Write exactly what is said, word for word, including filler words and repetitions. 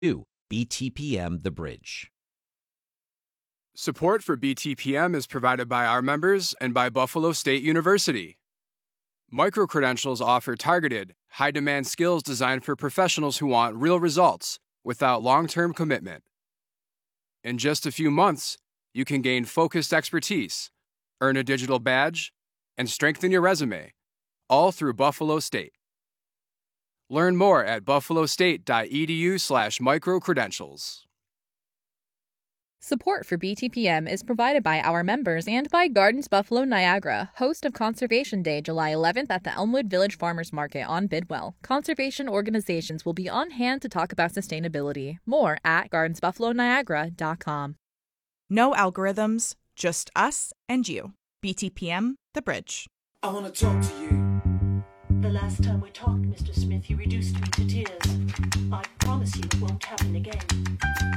B T P M The Bridge. Support for B T P M is provided by our members and by Buffalo State University. Microcredentials offer targeted, high-demand skills designed for professionals who want real results without long-term commitment. In just a few months, you can gain focused expertise, earn a digital badge, and strengthen your resume, all through Buffalo State. Learn more at buffalostate.edu slash microcredentials. Support for B T P M is provided by our members and by Gardens Buffalo Niagara, host of Conservation Day, July eleventh at the Elmwood Village Farmers Market on Bidwell. Conservation organizations will be on hand to talk about sustainability. More at gardens buffalo niagara dot com. No algorithms, just us and you. B T P M, The Bridge. I want to talk to you. The last time we talked, Mister Smith, you reduced me to tears. I promise you it won't happen again.